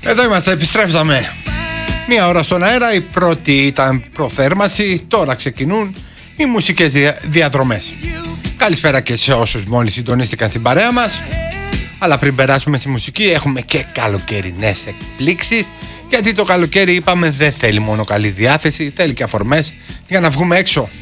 Εδώ είμαστε, επιστρέψαμε. Μία ώρα στον αέρα, η πρώτη ήταν προθέρμανση, τώρα ξεκινούν οι μουσικές διαδρομές. Καλησπέρα και σε όσους μόλις συντονίστηκαν στην παρέα μας. Αλλά πριν περάσουμε στη μουσική έχουμε και καλοκαιρινές εκπλήξεις. Γιατί το καλοκαίρι είπαμε δεν θέλει μόνο καλή διάθεση, θέλει και αφορμές για να βγούμε έξω.